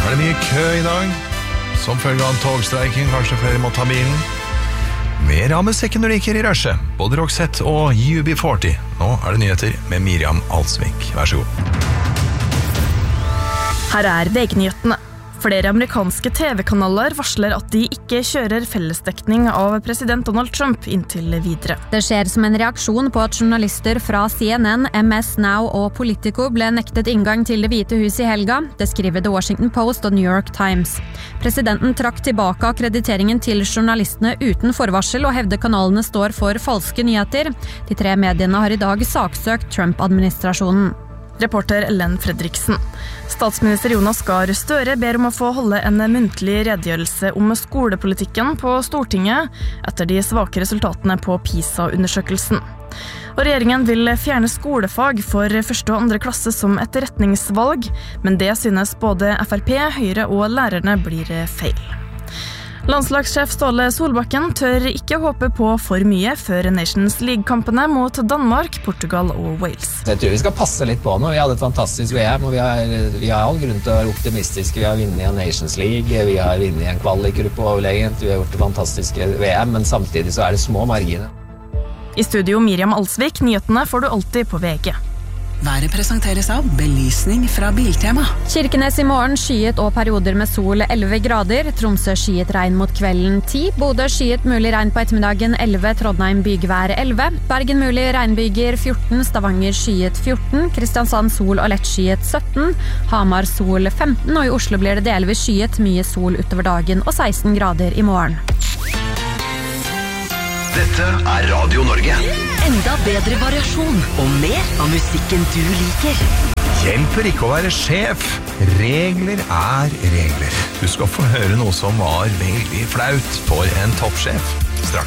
Det mye kø I dag. Som følge av en togstreiking, kanskje flere må ta bilen. Mer av musikken du liker I rushet. Både Roxette og UB40. Nå det nyheter med Miriam Alsvik. Vær så god. Her VG-nyhetene. Flere amerikanske TV-kanaler varsler at de ikke kjører fellesdekning av president Donald Trump inntil videre. Det skjer som en reaksjon på at journalister fra CNN, MS Now og Politico ble nektet inngang til Det hvite hus I helga. Det skriver The Washington Post og New York Times. Presidenten trakk tilbake akkrediteringen til journalistene uten forvarsel og hevder kanalene står for falske nyheter. De 3 mediene har I dag saksøkt Trump-administrasjonen. Reporter Ellen Fredriksen. Statsminister Jonas Gahr Støre ber om å få holde en muntlig redegjørelse om skolepolitikken på Stortinget etter de svake resultatene på PISA-undersøkelsen. Og regjeringen vil fjerne skolefag for 1. og 2. klasse som et retningsvalg, men det synes både FrP, Høyre og lærerne blir feil. Landslagssjef Ståle Solbakken tør ikke håpe på for mye før Nations League-kampene mot Danmark, Portugal og Wales. Jeg tror vi skal passe litt på nå. Vi hadde et fantastisk VM, og vi har all grunn til å være optimistiske. Vi har vunnet en Nations League, vi har vunnet en kvalikgruppe overlegent, vi har gjort det fantastiske VM, men samtidig så det små marginer. I studio Miriam Alsvik, nyhetene får du alltid på VG. Været presenteres av belysning fra Biltema. Kirkenes I morgen skyet og perioder med sol 11 grader. Tromsø skyet regn mot kvelden 10. Bodø skyet mulig regn på ettermiddagen 11. Trondheim bygvær 11. Bergen mulig regnbyger 14. Stavanger skyet 14. Kristiansand sol og lett skyet 17. Hamar sol 15. Og I Oslo blir det delvis skyet mye sol utover dagen og 16 grader I morgen. Dette Radio Norge. Enda bedre variasjon og mer av musikken du liker. Hjelper ikke å være sjef. Regler regler. Du skal få høre noe som var veldig flaut for en toppsjef.